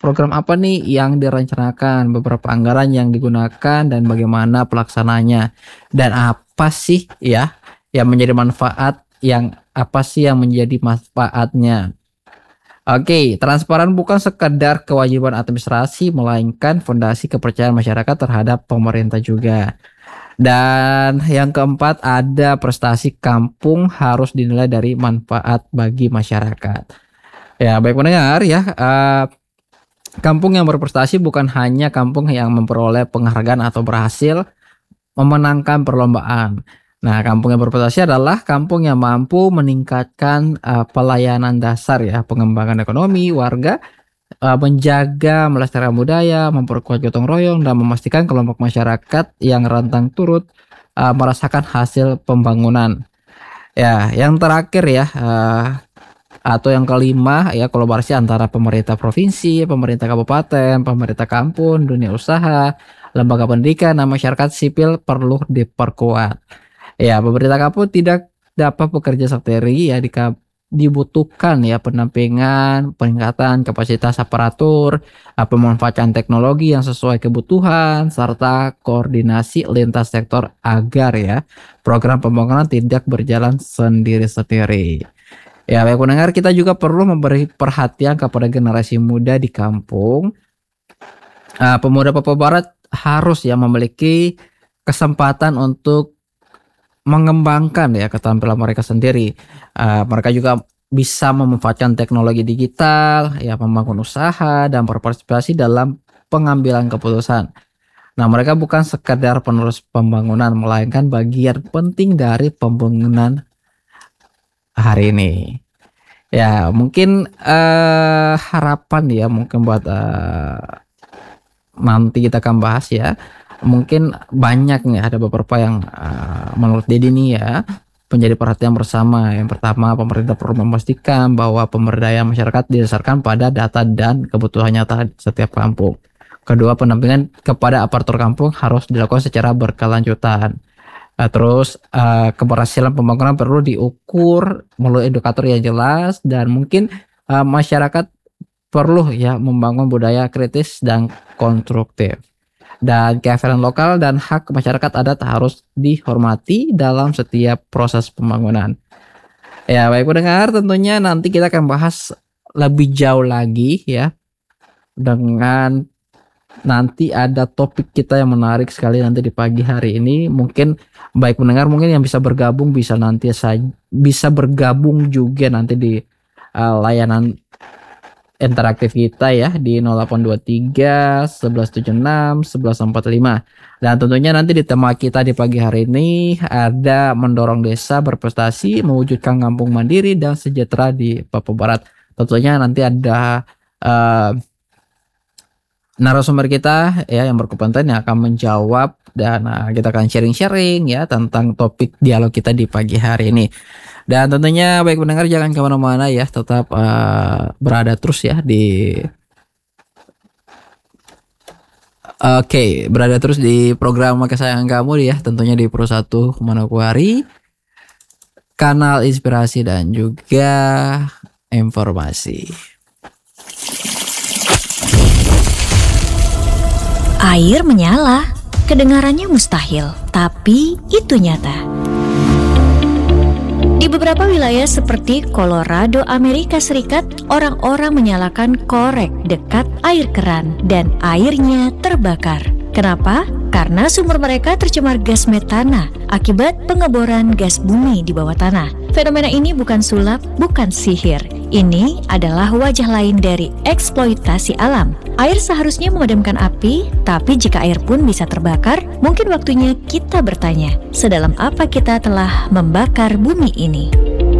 program apa nih yang direncanakan, beberapa anggaran yang digunakan dan bagaimana pelaksananya. Dan apa sih ya yang menjadi manfaat, yang apa sih yang menjadi manfaatnya. Oke, transparan bukan sekedar kewajiban administrasi, melainkan fondasi kepercayaan masyarakat terhadap pemerintah juga. Dan yang keempat, ada prestasi kampung harus dinilai dari manfaat bagi masyarakat. Ya, baik pendengar ya, kampung yang berprestasi bukan hanya kampung yang memperoleh penghargaan atau berhasil memenangkan perlombaan. Nah, kampung yang berprestasi adalah kampung yang mampu meningkatkan pelayanan dasar ya, pengembangan ekonomi warga, menjaga melestarikan budaya, memperkuat gotong royong dan memastikan kelompok masyarakat yang rentan turut merasakan hasil pembangunan. Ya, yang terakhir ya, atau yang kelima ya, kolaborasi antara pemerintah provinsi, pemerintah kabupaten, pemerintah kampung, dunia usaha, lembaga pendidikan, dan masyarakat sipil perlu diperkuat. Ya, pemerintah kampung tidak dapat bekerja sendiri ya, dibutuhkan ya pendampingan, peningkatan kapasitas aparatur, pemanfaatan teknologi yang sesuai kebutuhan, serta koordinasi lintas sektor agar ya program pembangunan tidak berjalan sendiri-sendiri. Ya, baik pendengar, kita juga perlu memberi perhatian kepada generasi muda di kampung. Pemuda Papua Barat harus ya memiliki kesempatan untuk mengembangkan ya keterampilan mereka sendiri. Mereka juga bisa memanfaatkan teknologi digital, ya membangun usaha dan berpartisipasi dalam pengambilan keputusan. Nah, mereka bukan sekadar penerus pembangunan, melainkan bagian penting dari pembangunan hari ini. Ya, mungkin harapan ya, mungkin buat nanti kita akan bahas ya. Mungkin banyak nih, ada beberapa yang menurut Dedi nih ya menjadi perhatian bersama. Yang pertama, pemerintah perlu memastikan bahwa pemberdayaan masyarakat didasarkan pada data dan kebutuhan nyata setiap kampung. Kedua, pendampingan kepada aparatur kampung harus dilakukan secara berkelanjutan. Terus keberhasilan pembangunan perlu diukur melalui indikator yang jelas, dan mungkin masyarakat perlu ya membangun budaya kritis dan konstruktif. Dan kearifan lokal dan hak masyarakat adat harus dihormati dalam setiap proses pembangunan. Ya, baik pendengar, tentunya nanti kita akan bahas lebih jauh lagi ya, dengan nanti ada topik kita yang menarik sekali nanti di pagi hari ini. Mungkin baik pendengar, mungkin yang bisa bergabung bisa nanti bisa bergabung juga nanti di layanan interaktif kita ya di 0823 1176 1145. Dan tentunya nanti di tema kita di pagi hari ini ada mendorong desa berprestasi, mewujudkan kampung mandiri dan sejahtera di Papua Barat. Tentunya nanti ada narasumber kita ya yang berkompeten yang akan menjawab, dan kita akan sharing-sharing ya tentang topik dialog kita di pagi hari ini. Dan tentunya baik pendengar, jangan kemana-mana ya, tetap berada terus ya di berada terus di program kesayangan kamu ya, tentunya di Pro 1 Manokwari, kanal inspirasi dan juga informasi. Air menyala, kedengarannya mustahil, tapi itu nyata. Di beberapa wilayah seperti Colorado, Amerika Serikat, orang-orang menyalakan korek dekat air keran dan airnya terbakar. Kenapa? Karena sumber mereka tercemar gas metana akibat pengeboran gas bumi di bawah tanah. Fenomena ini bukan sulap, bukan sihir. Ini adalah wajah lain dari eksploitasi alam. Air seharusnya memadamkan api, tapi jika air pun bisa terbakar, mungkin waktunya kita bertanya, sedalam apa kita telah membakar bumi ini?